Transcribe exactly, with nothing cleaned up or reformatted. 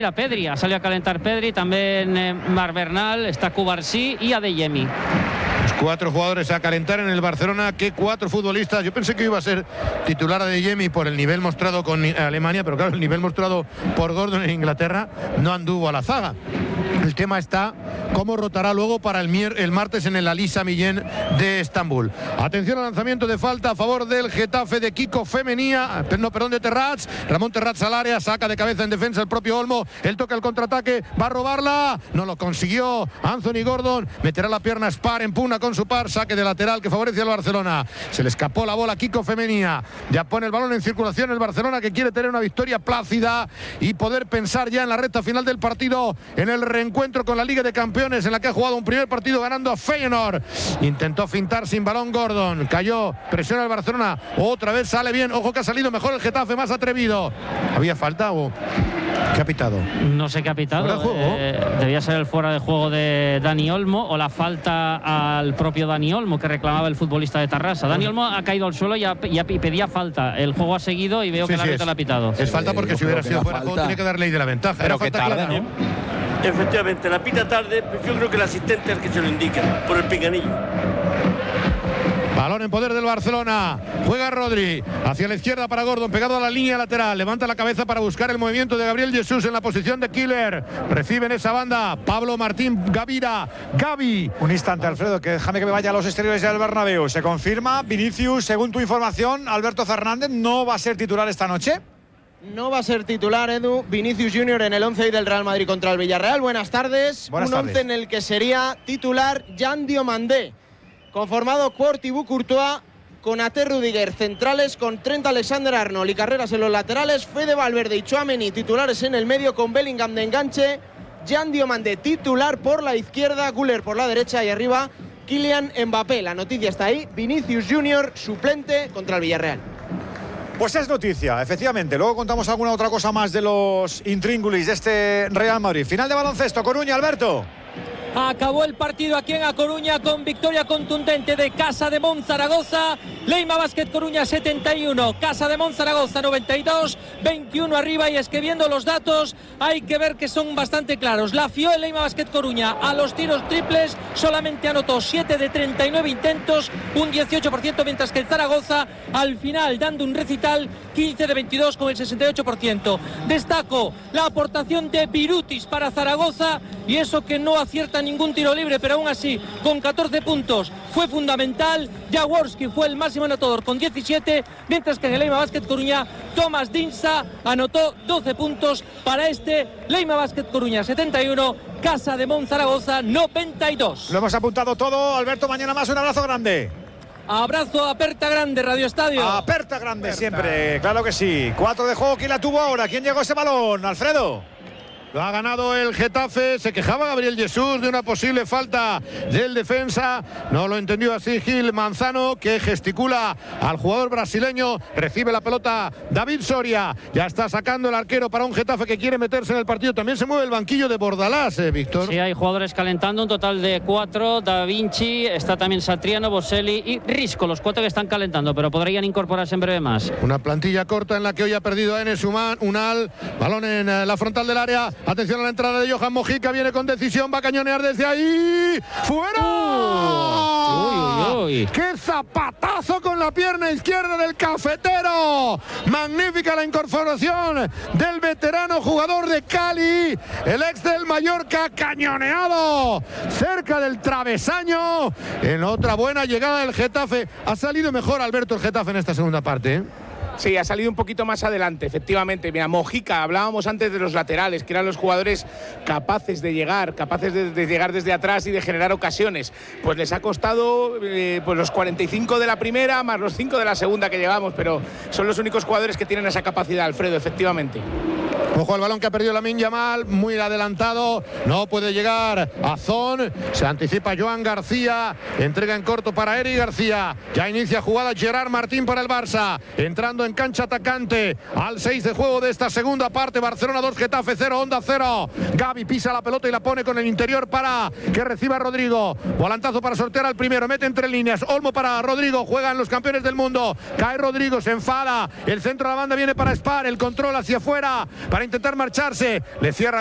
A Pedri, ha salido a calentar Pedri, también eh, Mar Bernal, está Cubarsí y Adeyemi. Los cuatro jugadores a calentar en el Barcelona. ¿Qué cuatro futbolistas? Yo pensé que iba a ser titular Adeyemi por el nivel mostrado con Alemania, pero claro, el nivel mostrado por Gordon en Inglaterra no anduvo a la zaga. El tema está cómo rotará luego para el, mier el martes en el Ali Sami Yen de Estambul. Atención al lanzamiento de falta a favor del Getafe de Kiko Femenía, no, perdón, de Terrats. Ramón Terrats al área, saca de cabeza en defensa el propio Olmo. Él toca el contraataque, va a robarla, no lo consiguió Anthony Gordon, meterá la pierna Spar en pugna con su par, saque de lateral que favorece al Barcelona. Se le escapó la bola a Kiko Femenía, ya pone el balón en circulación el Barcelona, que quiere tener una victoria plácida y poder pensar ya en la recta final del partido, en el reencuentro con la Liga de Campeones, en la que ha jugado un primer partido ganando a Feyenoord. Intentó fintar sin balón Gordon, cayó, presiona al Barcelona, otra vez sale bien, ojo que ha salido mejor el Getafe, más atrevido. ¿Había falta o qué ha pitado? No sé qué ha pitado, eh, debía ser el fuera de juego de Dani Olmo o la falta al propio Dani Olmo que reclamaba el futbolista de Tarrasa. Dani Olmo ha caído al suelo y, ha, y, ha, y pedía falta, el juego ha seguido y veo sí, que el árbitro le ha pitado. Es falta porque si hubiera sido fuera de juego tiene que dar ley de la ventaja. Pero que tarde, ¿no? Efectivamente, la pita tarde, pues yo creo que el asistente es el que se lo indica, por el pinganillo. Balón en poder del Barcelona, juega Rodri, hacia la izquierda para Gordon, pegado a la línea lateral, levanta la cabeza para buscar el movimiento de Gabriel Jesús en la posición de killer, recibe en esa banda Pablo Martín Gavira, Gavi. Un instante, Alfredo, que déjame que me vaya a los exteriores del Bernabéu. Se confirma, Vinicius, según tu información, Alberto Fernández no va a ser titular esta noche. No va a ser titular, Edu, Vinicius junior en el once del Real Madrid contra el Villarreal. Buenas tardes. Buenas un tardes. once en el que sería titular Jan Diomandé, conformado por Thibaut Courtois, Konaté, Rudiger centrales, con Trent Alexander-Arnold y Carreras en los laterales, Fede Valverde y Tchouaméni titulares en el medio, con Bellingham de enganche, Jan Diomandé titular por la izquierda, Güler por la derecha y arriba Kylian Mbappé. La noticia está ahí, Vinicius junior suplente contra el Villarreal. Pues es noticia, efectivamente. Luego contamos alguna otra cosa más de los intríngulis de este Real Madrid. Final de baloncesto, Coruña, Alberto. Acabó el partido aquí en A Coruña con victoria contundente de Casa de Monzaragoza. Leima Basket Coruña setenta y uno, Casa de Monzaragoza noventa y dos, veintiuno arriba. Y es que viendo los datos hay que ver que son bastante claros. La F I O, el Leima Basket Coruña, a los tiros triples solamente anotó siete de treinta y nueve intentos, un dieciocho por ciento, mientras que el Zaragoza al final dando un recital quince de veintidós con el sesenta y ocho por ciento. Destaco la aportación de Birutis para Zaragoza, y eso que no acierta ningún tiro libre, pero aún así con catorce puntos fue fundamental. Jaworski fue el máximo anotador con diecisiete, mientras que en el Leima Basket Coruña Tomás Dinsa anotó doce puntos para este Leima Basket Coruña setenta y uno, Casa de Monzaragoza noventa y dos. Lo hemos apuntado todo, Alberto, mañana más, un abrazo grande. Abrazo, aperta grande, Radio Estadio. Aperta grande aperta. Siempre, claro que sí. Cuatro de juego, ¿quién la tuvo ahora? ¿Quién llegó ese balón, Alfredo? Lo ha ganado el Getafe, se quejaba Gabriel Jesús de una posible falta del defensa, no lo entendió así Gil Manzano, que gesticula al jugador brasileño, recibe la pelota David Soria, ya está sacando el arquero para un Getafe que quiere meterse en el partido. También se mueve el banquillo de Bordalás, eh, Víctor. Sí, hay jugadores calentando, un total de cuatro, Da Vinci, está también Satriano, Boselli y Risco, los cuatro que están calentando, pero podrían incorporarse en breve más. Una plantilla corta en la que hoy ha perdido a Enes Unal, balón en eh, la frontal del área. Atención a la entrada de Johan Mojica, viene con decisión, va a cañonear desde ahí. ¡Fuera! Uh, uy, uy, uy. ¡Qué zapatazo con la pierna izquierda del cafetero! Magnífica la incorporación del veterano jugador de Cali, el ex del Mallorca, cañoneado cerca del travesaño. En otra buena llegada del Getafe. Ha salido mejor, Alberto, el Getafe en esta segunda parte, ¿eh? Sí, ha salido un poquito más adelante, efectivamente. Mira, Mojica, hablábamos antes de los laterales, que eran los jugadores capaces de llegar, capaces de, de llegar desde atrás y de generar ocasiones. Pues les ha costado eh, pues los cuarenta y cinco de la primera, más los cinco de la segunda que llevamos, pero son los únicos jugadores que tienen esa capacidad, Alfredo, efectivamente. Ojo al balón que ha perdido Lamine Yamal, muy adelantado, no puede llegar a Zon, se anticipa Joan García, entrega en corto para Eric García, ya inicia jugada Gerard Martín para el Barça, entrando en cancha atacante al seis de juego de esta segunda parte. Barcelona dos, Getafe cero, Onda cero. Gavi pisa la pelota y la pone con el interior para que reciba Rodrigo, volantazo para sortear al primero, mete entre líneas, Olmo para Rodrigo, juegan los campeones del mundo, cae Rodrigo, se enfada, el centro de la banda viene para Spar, el control hacia afuera para para intentar marcharse. Le cierra